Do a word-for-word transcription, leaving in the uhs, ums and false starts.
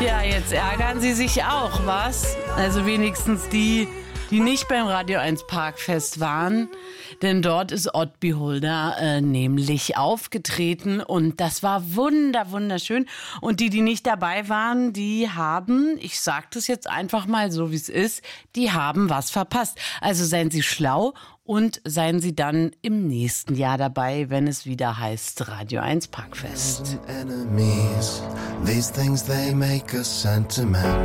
Ja, jetzt ärgern Sie sich auch, was? Also wenigstens die, die nicht beim Radio eins Parkfest waren. Denn dort ist Odd Beholder äh, nämlich aufgetreten und das war wunder, wunderschön. Und die, die nicht dabei waren, die haben, ich sag das jetzt einfach mal so, wie es ist, die haben was verpasst. Also seien Sie schlau und seien Sie dann im nächsten Jahr dabei, wenn es wieder heißt Radio eins Parkfest. Enemies, these things they make us sentimental.